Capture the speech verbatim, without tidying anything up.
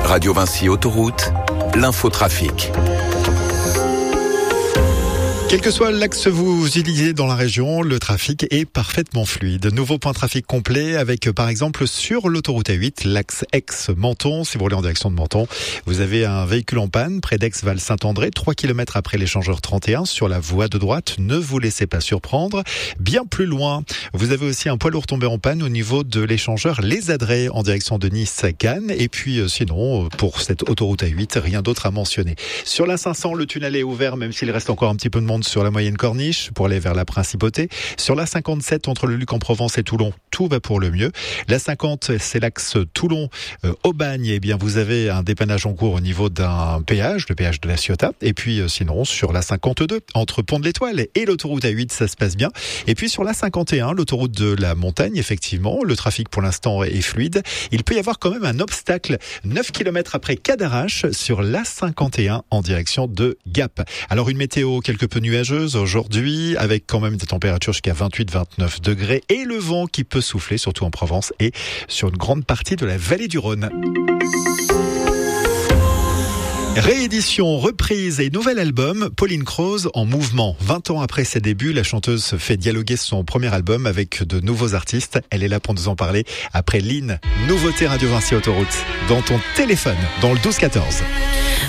Radio Vinci Autoroute, l'infotrafic. Quel que soit l'axe que vous utilisez dans la région, le trafic est parfaitement fluide. Nouveau point de trafic complet avec par exemple sur l'autoroute A huit, l'axe Aix-Menton. Si vous roulez en direction de Menton, vous avez un véhicule en panne près d'Aix-Val-Saint-André, trois kilomètres après l'échangeur trente et un sur la voie de droite. Ne vous laissez pas surprendre. Bien plus loin, vous avez aussi un poids lourd tombé en panne au niveau de l'échangeur Les Adrets en direction de Nice-Cannes. Et puis sinon, pour cette autoroute A huit, rien d'autre à mentionner. Sur la cinq cents, le tunnel est ouvert même s'il reste encore un petit peu de monde sur la moyenne corniche pour aller vers la principauté. Sur la cinquante-sept entre le Luc en Provence et Toulon, tout va pour le mieux. La cinquante, c'est l'axe Toulon-Aubagne. Euh, eh bien, vous avez un dépannage en cours au niveau d'un péage, le péage de la Ciotat. Et puis, euh, sinon, sur la cinquante-deux, entre Pont de l'Étoile et l'autoroute A huit, ça se passe bien. Et puis, sur la cinquante et un, l'autoroute de la montagne, effectivement, le trafic pour l'instant est fluide. Il peut y avoir quand même un obstacle neuf kilomètres après Cadarache sur la cinquante et un en direction de Gap. Alors, une météo quelque peu nuageuse aujourd'hui, avec quand même des températures jusqu'à vingt-huit à vingt-neuf degrés et le vent qui peut souffler, surtout en Provence et sur une grande partie de la vallée du Rhône. Réédition, reprise et nouvel album, Pauline Croze en mouvement. vingt ans après ses débuts, la chanteuse fait dialoguer son premier album avec de nouveaux artistes. Elle est là pour nous en parler après Lynn. Nouveauté Radio Vinci Autoroute dans ton téléphone, dans le douze quatorze.